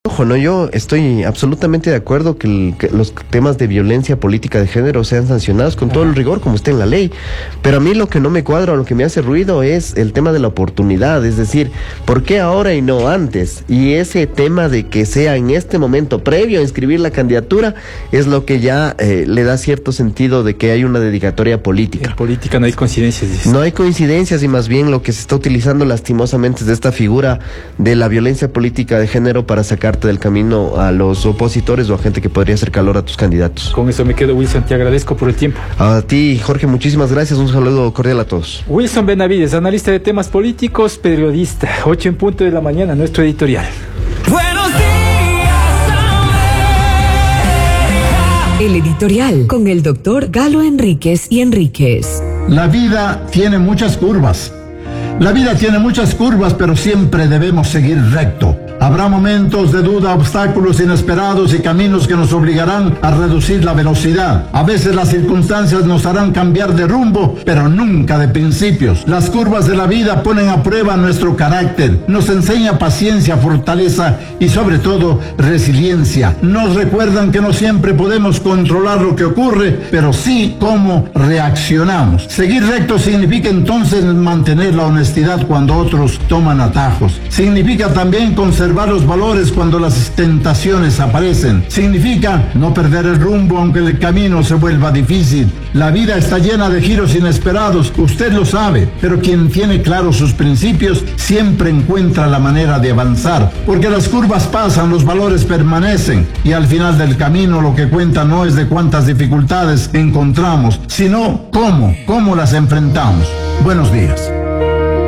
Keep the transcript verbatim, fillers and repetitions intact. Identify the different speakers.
Speaker 1: Ojo, no, yo estoy absolutamente de acuerdo que, el, que los temas de violencia política de género sean sancionados con todo el rigor como está en la ley, pero a mí lo que no me cuadra o lo que me hace ruido es el tema de la oportunidad, es decir, ¿por qué ahora y no antes? Y ese tema de que sea en este momento previo a inscribir la candidatura es lo que ya eh, le da cierto sentido de que hay una dedicatoria política.
Speaker 2: En política no hay coincidencias, dices.
Speaker 1: No hay coincidencias y más bien lo que se está utilizando lastimosamente es de esta figura de la violencia política de género para sacar del camino a los opositores o a gente que podría hacer calor a tus candidatos.
Speaker 2: Con eso me quedo, Wilson, te agradezco por el tiempo.
Speaker 1: A ti, Jorge, muchísimas gracias, un saludo cordial a todos.
Speaker 2: Wilson Benavides, analista de temas políticos, periodista, ocho en punto de la mañana, nuestro editorial.
Speaker 3: Buenos días, América. El editorial con el doctor Galo Enríquez y Enríquez.
Speaker 4: La vida tiene muchas curvas. La vida tiene muchas curvas, pero siempre debemos seguir recto. Habrá momentos de duda, obstáculos inesperados y caminos que nos obligarán a reducir la velocidad. A veces las circunstancias nos harán cambiar de rumbo, pero nunca de principios. Las curvas de la vida ponen a prueba nuestro carácter, nos enseña paciencia, fortaleza y sobre todo resiliencia. Nos recuerdan que no siempre podemos controlar lo que ocurre, pero sí cómo reaccionamos. Seguir recto significa entonces mantener la honestidad cuando otros toman atajos. Significa también conservar los valores cuando las tentaciones aparecen. Significa no perder el rumbo aunque el camino se vuelva difícil. La vida está llena de giros inesperados, usted lo sabe, pero quien tiene claros sus principios siempre encuentra la manera de avanzar, porque las curvas pasan, los valores permanecen y al final del camino lo que cuenta no es de cuántas dificultades encontramos, sino cómo, cómo las enfrentamos. Buenos días.